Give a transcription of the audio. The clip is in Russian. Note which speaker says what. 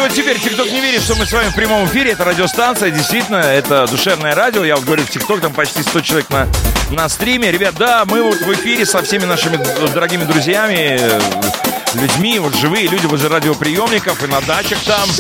Speaker 1: вот теперь ТикТок не верит, что мы с вами в прямом эфире. Это радиостанция, действительно, это душевное радио. Я вот говорю, в ТикТок там почти 100 человек на стриме. Ребят, да, мы вот в эфире со всеми нашими дорогими друзьями, людьми, вот живые люди возле радиоприемников и на дачах там.